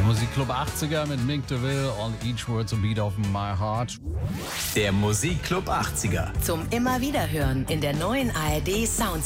Musikclub 80er mit Mink DeVille und Each Word's a Beat of My Heart. Der Musikclub 80er. Zum immer wieder hören in der neuen ARD Sound